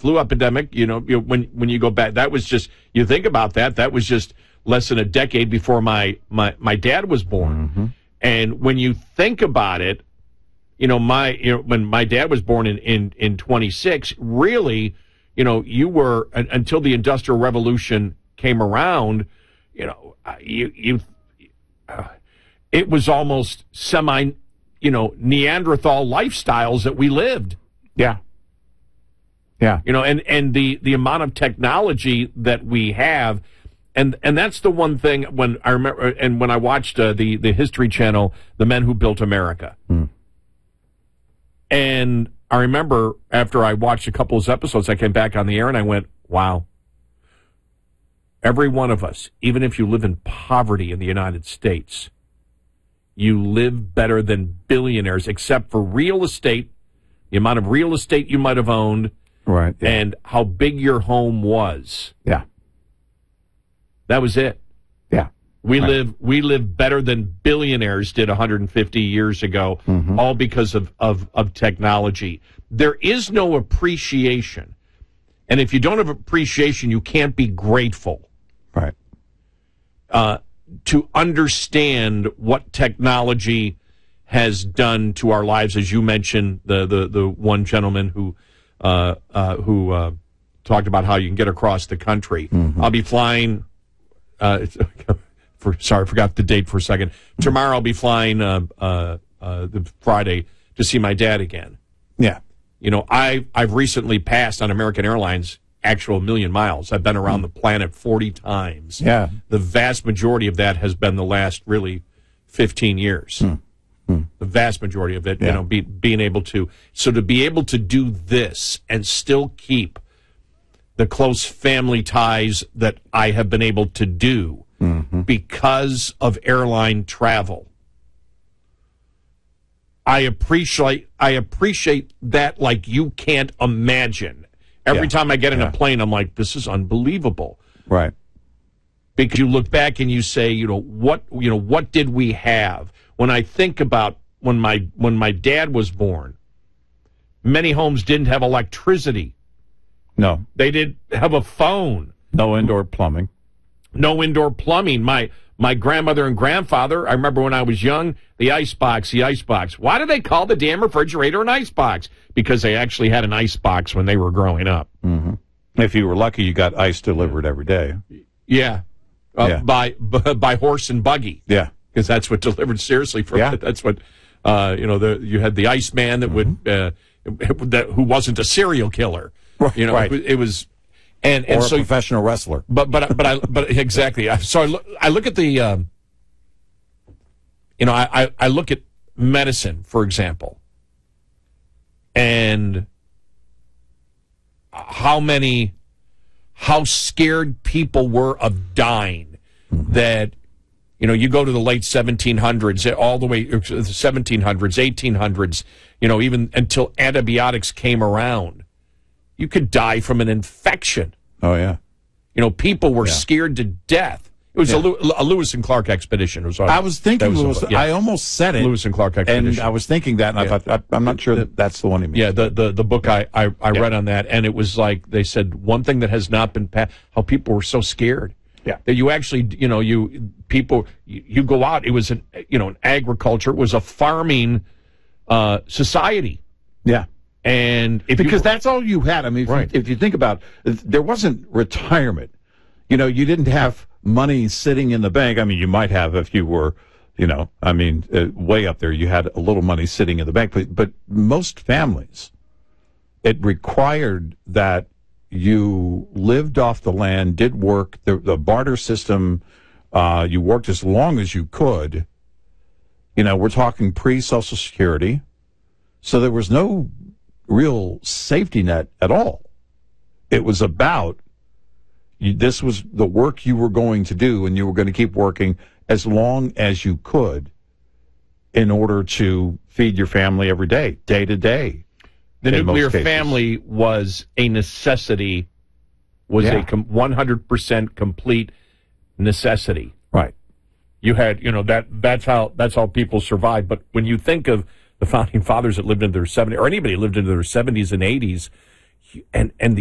flu epidemic, when you go back, that was just, you think about that was just less than a decade before my dad was born. Mm-hmm. And when you think about it, when my dad was born in 26, really, you were, until the Industrial Revolution came around, it was almost Neanderthal lifestyles that we lived. Yeah. Yeah. And the amount of technology that we have, and that's the one thing when I remember, and when I watched the History Channel, The Men Who Built America. And I remember after I watched a couple of episodes, I came back on the air and I went, wow. Every one of us, even if you live in poverty in the United States, you live better than billionaires, except for real estate, the amount of real estate you might have owned, right? Yeah. And how big your home was. Yeah. That was it. Yeah. We live better than billionaires did 150 years ago, all because of technology. There is no appreciation. And if you don't have appreciation, you can't be grateful. Right. To understand what technology has done to our lives, as you mentioned, the one gentleman who talked about how you can get across the country. I'll be flying. Sorry, I forgot the date for a second. Tomorrow I'll be flying the Friday to see my dad again. Yeah. I've recently passed on American Airlines actual million miles. I've been around the planet 40 times. Yeah. The vast majority of that has been the last really 15 years. The vast majority of it, being able to. So to be able to do this and still keep the close family ties that I have been able to do because of airline travel. I appreciate that like you can't imagine. Every time I get in a plane, I'm like, this is unbelievable. Right. Because you look back and you say, what did we have? When I think about when my dad was born, many homes didn't have electricity. No. They didn't have a phone. No indoor plumbing. No indoor plumbing. My grandmother and grandfather, I remember when I was young, the icebox. Why do they call the damn refrigerator an icebox? Because they actually had an icebox when they were growing up. If you were lucky, you got ice delivered every day. Yeah. By horse and buggy. Yeah. Because that's what delivered seriously. That's what, you had the Iceman that would, who wasn't a serial killer. Right. It was... And or so, a professional wrestler. But exactly. So I look at the, I look at medicine, for example, and how scared people were of dying. That, you go to the late 1700s, all the way to the 1700s, 1800s, even until antibiotics came around. You could die from an infection. Oh, yeah. People were scared to death. It was a Lewis and Clark expedition. I was thinking, I almost said it. Lewis and Clark expedition. And I was thinking that, and I thought, I'm not sure that's the one he means. Yeah, the book I read on that, and it was like, they said, one thing that has not been passed, how people were so scared. Yeah. That you actually, you go out, it was an agriculture, it was a farming society. Yeah. And because that's all you had. I mean, if you think about it, there wasn't retirement. You didn't have money sitting in the bank. I mean, you might have if you were, way up there. You had a little money sitting in the bank. But most families, it required that you lived off the land, did work, the barter system. You worked as long as you could. We're talking pre-Social Security. So there was no real safety net at all. It was about this was the work you were going to do, and you were going to keep working as long as you could in order to feed your family every day, day to day. The nuclear family was a necessity, was a 100% complete necessity. Right. You had, that's how people survived. But when you think of the founding fathers that lived into their 70s, or anybody who lived into their 70s and 80s, and the